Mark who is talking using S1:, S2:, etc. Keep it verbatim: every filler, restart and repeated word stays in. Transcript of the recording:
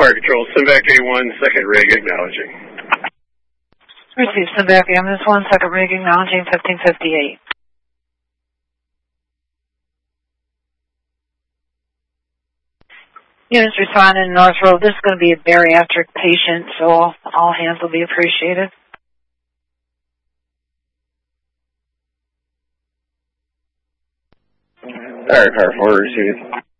S1: Fire Control, Simvac A one, second rig acknowledging.
S2: Receive Simvac Ambulance one, second rig acknowledging fifteen fifty-eight. Units responding to North Road. This is going to be a bariatric patient, so all, all hands will be appreciated.
S3: Fire Car four received.